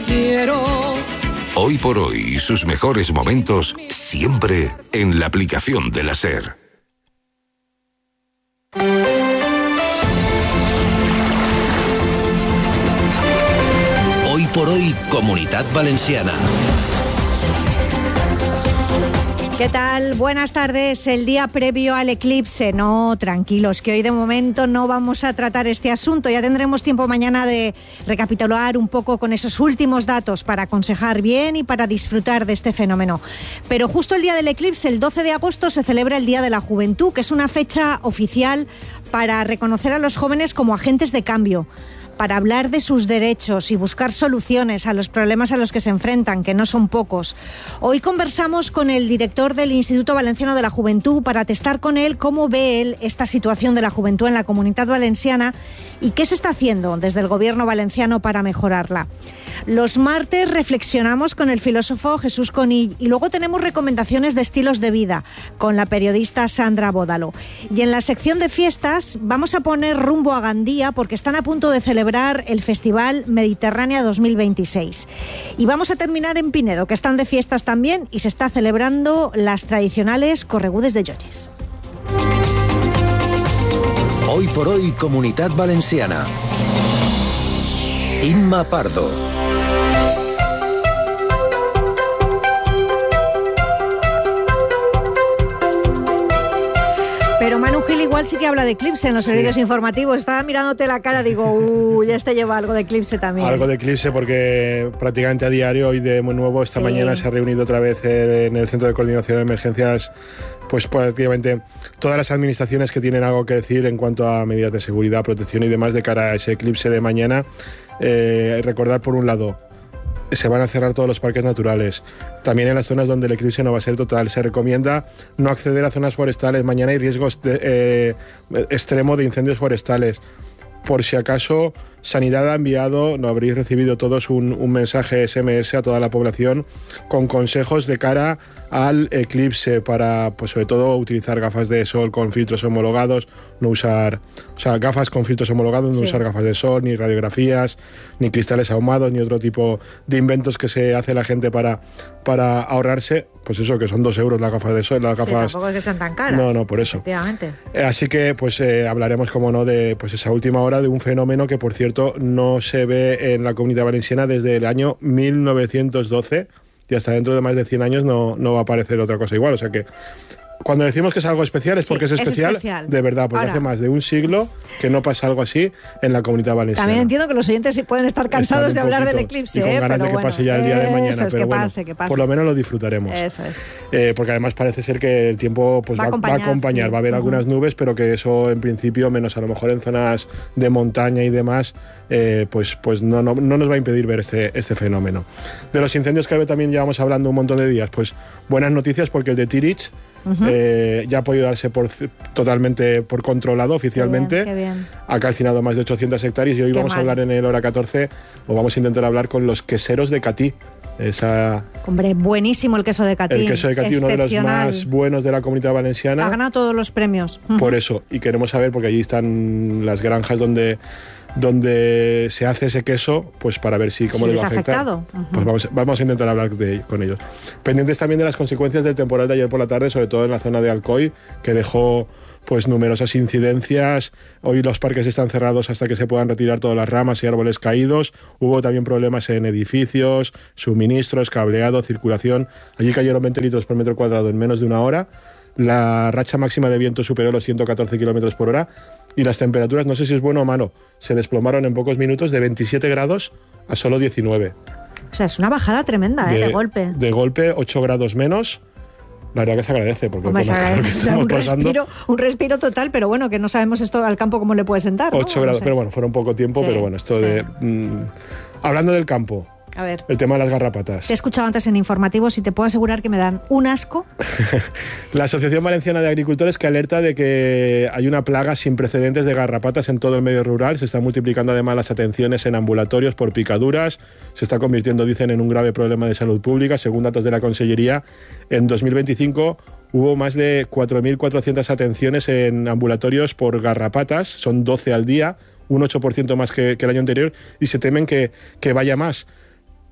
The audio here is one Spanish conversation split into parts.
quiero. Hoy por hoy, sus mejores momentos siempre en la aplicación de la SER. Hoy por hoy, Comunitat Valenciana. ¿Qué tal? Buenas tardes. El día previo al eclipse. No, tranquilos, que hoy de momento no vamos a tratar este asunto. Ya tendremos tiempo mañana de recapitular un poco con esos últimos datos para aconsejar bien y para disfrutar de este fenómeno. Pero justo el día del eclipse, el 12 de agosto, se celebra el Día de la Juventud, que es una fecha oficial para reconocer a los jóvenes como agentes de cambio, para hablar de sus derechos y buscar soluciones a los problemas a los que se enfrentan, que no son pocos. Hoy conversamos con el director del Instituto Valenciano de la Juventud para testar con él cómo ve él esta situación de la juventud en la Comunitat Valenciana y qué se está haciendo desde el Gobierno valenciano para mejorarla. Los martes reflexionamos con el filósofo Jesús Conill y luego tenemos recomendaciones de estilos de vida con la periodista Sandra Bódalo. Y en la sección de fiestas vamos a poner rumbo a Gandía porque están a punto de celebrar el Festival Mediterránea 2026. Y vamos a terminar en Pinedo, que están de fiestas también y se está celebrando las tradicionales corregudes de Llolles. Hoy por hoy, Comunitat Valenciana. Imma Pardo. Pero Manu Gil igual sí que habla de eclipse en los servicios informativos. Estaba mirándote la cara, digo, ya este lleva algo de eclipse también. Algo de eclipse porque prácticamente a diario, hoy de nuevo, esta mañana se ha reunido otra vez en el Centro de Coordinación de Emergencias, pues prácticamente todas las administraciones que tienen algo que decir en cuanto a medidas de seguridad, protección y demás de cara a ese eclipse de mañana. Recordar, por un lado, se van a cerrar todos los parques naturales. También en las zonas donde el eclipse no va a ser total. Se recomienda no acceder a zonas forestales. Mañana hay riesgos extremo de incendios forestales. Por si acaso, Sanidad ha enviado, no habréis recibido todos, un mensaje SMS a toda la población con consejos de cara al eclipse para, pues sobre todo, utilizar gafas de sol con filtros homologados, no usar, gafas con filtros homologados, no usar gafas de sol, ni radiografías, ni cristales ahumados, ni otro tipo de inventos que se hace la gente para ahorrarse, pues eso, que son 2 euros las gafas de sol, las gafas... Tampoco es que sean tan caras. No, por eso. Efectivamente. Así que, pues hablaremos, como no, de pues esa última hora de un fenómeno que, por cierto, no se ve en la Comunidad Valenciana desde el año 1912 y hasta dentro de más de 100 años no va a aparecer otra cosa igual. O sea que cuando decimos que es algo especial es porque es especial de verdad, porque hace más de un siglo que no pasa algo así en la Comunidad Valenciana. También entiendo que los oyentes sí pueden estar cansados de hablar del eclipse, y con ganas de que pase ya el día de mañana, pero bueno, por lo menos lo disfrutaremos. Eso es. Porque además parece ser que el tiempo pues va a acompañar, va a haber algunas nubes, pero que eso en principio, menos a lo mejor en zonas de montaña y demás, pues no nos va a impedir ver este fenómeno. De los incendios que también llevamos hablando un montón de días, pues buenas noticias porque el de Tirich ya ha podido darse totalmente por controlado oficialmente. Qué bien. Ha calcinado más de 800 hectáreas y hoy vamos a hablar en el Hora 14, o vamos a intentar hablar con los queseros de Catí. Hombre, buenísimo el queso de Catí. El queso de Catí, uno de los más buenos de la Comunidad Valenciana. Ha ganado todos los premios. Por eso, y queremos saber, porque allí están las granjas donde se hace ese queso, pues para ver cómo les va a afectar. Pues vamos a intentar hablar con ellos. Pendientes también de las consecuencias del temporal de ayer por la tarde, sobre todo en la zona de Alcoy, que dejó pues numerosas incidencias. Hoy los parques están cerrados hasta que se puedan retirar todas las ramas y árboles caídos. Hubo también problemas en edificios, suministros, cableado, circulación. Allí cayeron 20 litros por metro cuadrado en menos de una hora. La racha máxima de viento superó los 114 kilómetros por hora y las temperaturas, no sé si es bueno o malo, se desplomaron en pocos minutos de 27 grados a solo 19. O sea, es una bajada tremenda, de golpe. De golpe, 8 grados menos. La verdad que se agradece, porque con lo que estamos pasando... Un respiro total, pero bueno, que no sabemos esto al campo cómo le puede sentar, 8 grados, pero bueno, fueron poco tiempo, pero bueno, esto de... hablando del campo, a ver, el tema de las garrapatas. Te he escuchado antes en informativos y te puedo asegurar que me dan un asco. La Asociación Valenciana de Agricultores, que alerta de que hay una plaga sin precedentes de garrapatas en todo el medio rural. Se están multiplicando además las atenciones en ambulatorios por picaduras. Se está convirtiendo, dicen, en un grave problema de salud pública. Según datos de la Consellería, en 2025 hubo más de 4.400 atenciones en ambulatorios por garrapatas. Son 12 al día, un 8% más que el año anterior, y se temen que vaya más.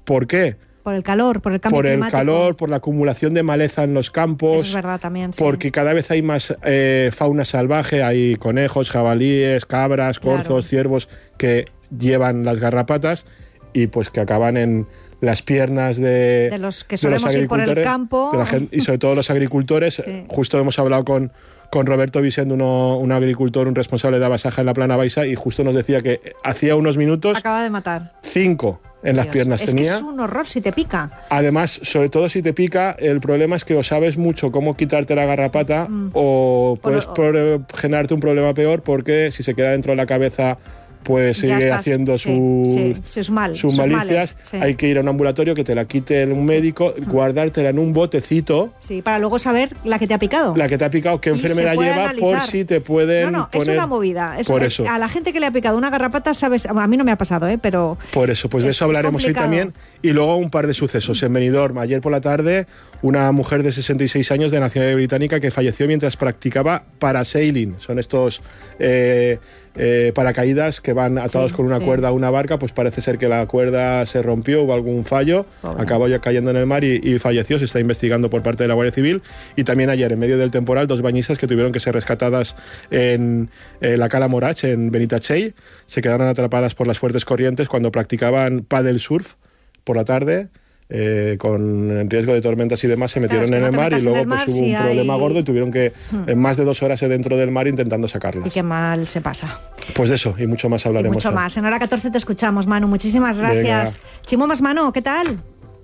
¿Por qué? Por el calor, por el cambio climático. Por el calor, por la acumulación de maleza en los campos. Eso es verdad también, sí. Porque cada vez hay más fauna salvaje, hay conejos, jabalíes, cabras, corzos, ciervos que llevan las garrapatas y pues que acaban en las piernas de los que solemos ir por el campo. Y sobre todo los agricultores. Sí. Justo hemos hablado con Roberto Vicente, un agricultor, un responsable de Abasaja en la Plana Baixa, y justo nos decía que hacía unos minutos... Acaba de matar. 5 en las piernas tenía. Es que es un horror si te pica. Además, sobre todo si te pica, el problema es que o sabes mucho cómo quitarte la garrapata o puedes generarte un problema peor, porque si se queda dentro de la cabeza pues sigue haciendo sus malicias. Hay que ir a un ambulatorio, que te la quite un médico, guardártela en un botecito. Sí, para luego saber la que te ha picado. La que te ha picado, qué enfermedad lleva, por si te pueden poner... es una movida. Por eso. A la gente que le ha picado una garrapata, sabes, a mí no me ha pasado, pero... Por eso, pues de eso hablaremos hoy también. Y luego un par de sucesos. En Benidorm, ayer por la tarde, una mujer de 66 años de nacionalidad británica que falleció mientras practicaba parasailing. Son estos... paracaídas que van atados con una cuerda a una barca. Pues parece ser que la cuerda se rompió, hubo algún fallo, acabó ya cayendo en el mar y falleció. Se está investigando por parte de la Guardia Civil. Y también ayer, en medio del temporal, 2 bañistas que tuvieron que ser rescatadas en la Cala Morach, en Benitatxell. Se quedaron atrapadas por las fuertes corrientes cuando practicaban paddle surf por la tarde. Con riesgo de tormentas y demás, se metieron en el mar y luego pues hubo un problema gordo y tuvieron que más de 2 horas dentro del mar intentando sacarlas. Y qué mal se pasa. Pues de eso y mucho más hablaremos. Mucho más. En hora 14 te escuchamos, Manu. Muchísimas gracias. Venga. Chimo Masmano, ¿qué tal?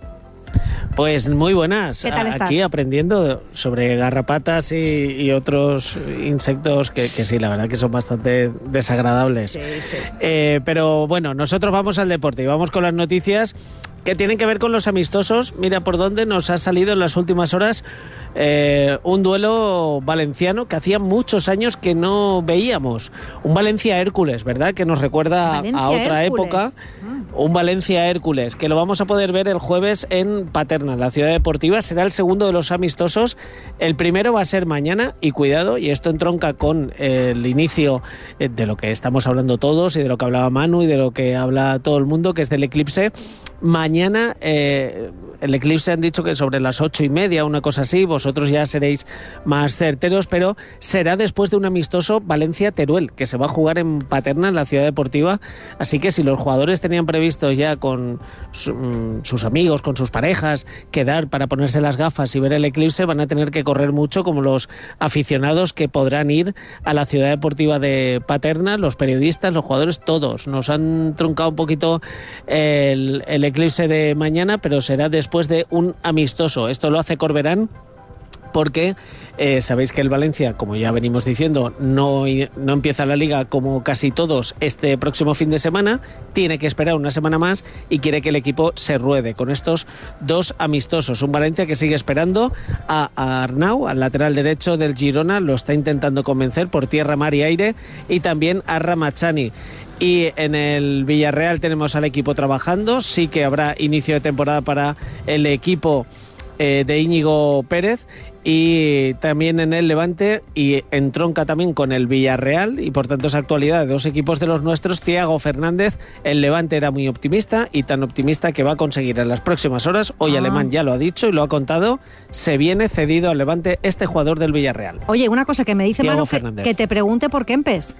Pues muy buenas. ¿Qué tal estás? Aquí aprendiendo sobre garrapatas y otros insectos que sí, la verdad que son bastante desagradables. Sí. Pero bueno, nosotros vamos al deporte y vamos con las noticias que tienen que ver con los amistosos. Mira por dónde nos ha salido en las últimas horas un duelo valenciano que hacía muchos años que no veíamos. Un Valencia-Hércules, ¿verdad? Que nos recuerda a otra época. Un Valencia-Hércules, que lo vamos a poder ver el jueves en Paterna, la ciudad deportiva. Será el segundo de los amistosos. El primero va a ser mañana, y cuidado, y esto entronca con el inicio de lo que estamos hablando todos y de lo que hablaba Manu y de lo que habla todo el mundo, que es del eclipse. Mañana el eclipse han dicho que sobre las 8:30, una cosa así. Vosotros ya seréis más certeros, pero será después de un amistoso Valencia-Teruel, que se va a jugar en Paterna, en la ciudad deportiva. Así que si los jugadores tenían previsto ya con sus amigos, con sus parejas, quedar para ponerse las gafas y ver el eclipse, van a tener que correr mucho, como los aficionados que podrán ir a la ciudad deportiva de Paterna, los periodistas, los jugadores, todos. Nos han truncado un poquito el eclipse de mañana, pero será después de un amistoso. Esto lo hace Corberán porque sabéis que el Valencia, como ya venimos diciendo, no empieza la Liga como casi todos este próximo fin de semana, tiene que esperar una semana más y quiere que el equipo se ruede con estos 2 amistosos. Un Valencia que sigue esperando a Arnau, al lateral derecho del Girona, lo está intentando convencer por tierra, mar y aire, y también a Ramachani. Y en el Villarreal tenemos al equipo trabajando. Sí que habrá inicio de temporada para el equipo de Íñigo Pérez, y también en el Levante, y entronca también con el Villarreal, y por tanto es actualidad de 2 equipos de los nuestros. Thiago Fernández, el Levante era muy optimista, y tan optimista que va a conseguir en las próximas horas, hoy Alemán ya lo ha dicho y lo ha contado, se viene cedido al Levante este jugador del Villarreal. Oye, una cosa que me dice Thiago Manu, que te pregunte por Kempes.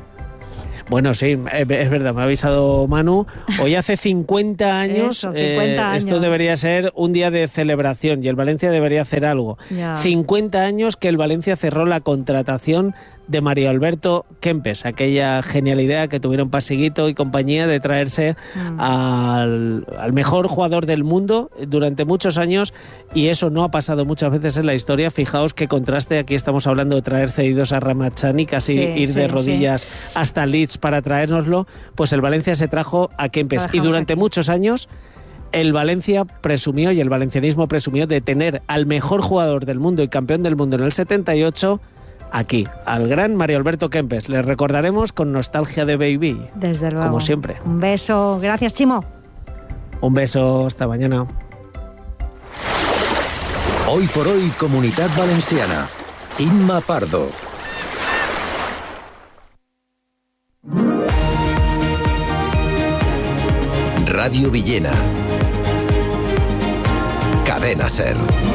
Bueno, sí, es verdad, me ha avisado Manu. Hoy hace 50 años, Eso, 50 años. Esto debería ser un día de celebración y el Valencia debería hacer algo. Ya. 50 años que el Valencia cerró la contratación de Mario Alberto Kempes, aquella genial idea que tuvieron Pasiguito y compañía de traerse al mejor jugador del mundo durante muchos años, y eso no ha pasado muchas veces en la historia. Fijaos qué contraste, aquí estamos hablando de traer cedidos a Ramachani, casi ir de rodillas hasta Leeds para traérnoslo. Pues el Valencia se trajo a Kempes, y durante muchos años el Valencia presumió, y el valencianismo presumió, de tener al mejor jugador del mundo y campeón del mundo en el 78 aquí, al gran Mario Alberto Kempes. Le recordaremos con nostalgia de Baby. Desde luego. Como siempre. Un beso. Gracias, Chimo. Un beso. Hasta mañana. Hoy por hoy, Comunitat Valenciana. Inma Pardo. Radio Villena. Cadena SER.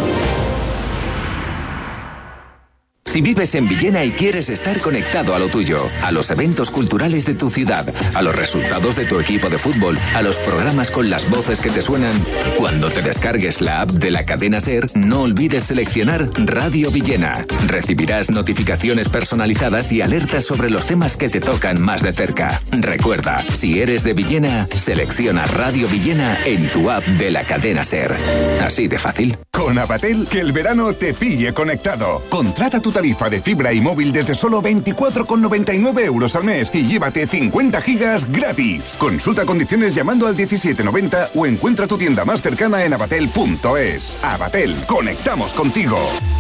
Si vives en Villena y quieres estar conectado a lo tuyo, a los eventos culturales de tu ciudad, a los resultados de tu equipo de fútbol, a los programas con las voces que te suenan, cuando te descargues la app de la cadena SER, no olvides seleccionar Radio Villena. Recibirás notificaciones personalizadas y alertas sobre los temas que te tocan más de cerca. Recuerda, si eres de Villena, selecciona Radio Villena en tu app de la cadena SER. Así de fácil. Con Avatel, que el verano te pille conectado. Contrata tu tarifa de fibra y móvil desde solo 24,99 € al mes y llévate 50 gigas gratis. Consulta condiciones llamando al 1790 o encuentra tu tienda más cercana en avatel.es. Avatel, conectamos contigo.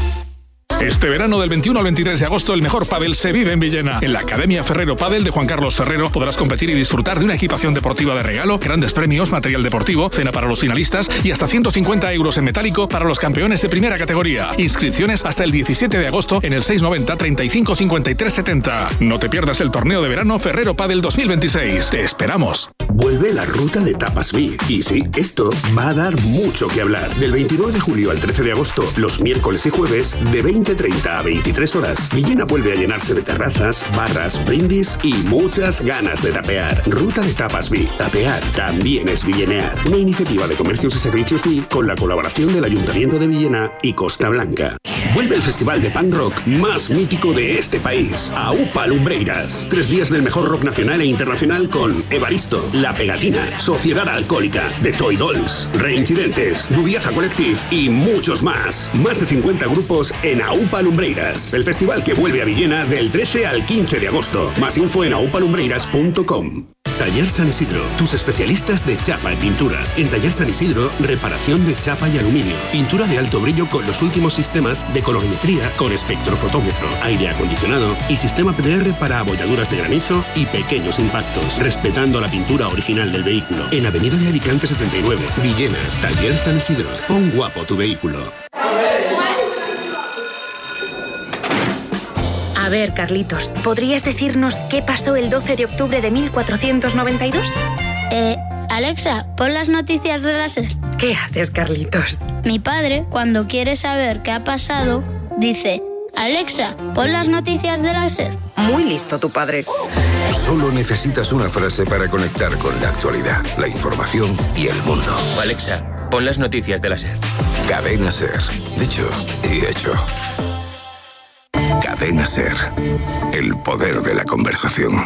Este verano del 21 al 23 de agosto el mejor pádel se vive en Villena. En la Academia Ferrero Pádel de Juan Carlos Ferrero podrás competir y disfrutar de una equipación deportiva de regalo, grandes premios, material deportivo, cena para los finalistas y hasta 150 € en metálico para los campeones de primera categoría. Inscripciones hasta el 17 de agosto en el 690 35 53 70. No te pierdas el torneo de verano Ferrero Pádel 2026. Te esperamos. Vuelve la ruta de Tapas B. Y sí, esto va a dar mucho que hablar. Del 29 de julio al 13 de agosto, los miércoles y jueves, de 20:30 a 23 horas, Villena vuelve a llenarse de terrazas, barras, brindis y muchas ganas de tapear. Ruta de Tapas B. Tapear también es villenear. Una iniciativa de comercios y servicios B con la colaboración del Ayuntamiento de Villena y Costa Blanca. Vuelve el festival de punk rock más mítico de este país, AUPA Lumbreiras. 3 días del mejor rock nacional e internacional con Evaristo, La Pegatina, Sociedad Alcohólica, The Toy Dolls, Reincidentes, Dubiaza Collective y muchos más. Más de 50 grupos en AUPA Lumbreiras. El festival que vuelve a Villena del 13 al 15 de agosto. Más info en aupalumbreiras.com. Taller San Isidro, tus especialistas de chapa y pintura. En Taller San Isidro, reparación de chapa y aluminio. Pintura de alto brillo con los últimos sistemas de colorimetría con espectrofotómetro, aire acondicionado y sistema PDR para abolladuras de granizo y pequeños impactos. Respetando la pintura original del vehículo. En Avenida de Alicante 79, Villena. Taller San Isidro. Pon guapo tu vehículo. A ver, Carlitos, ¿podrías decirnos qué pasó el 12 de octubre de 1492? Alexa, pon las noticias de la SER. ¿Qué haces, Carlitos? Mi padre, cuando quiere saber qué ha pasado, dice: Alexa, pon las noticias de la SER. Muy listo tu padre. Solo necesitas una frase para conectar con la actualidad, la información y el mundo. Alexa, pon las noticias de la SER. Cadena SER. Dicho y hecho. Cadena SER. El poder de la conversación.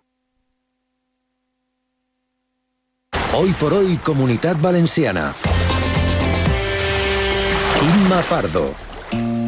Hoy por hoy, Comunitat Valenciana. Inma Pardo.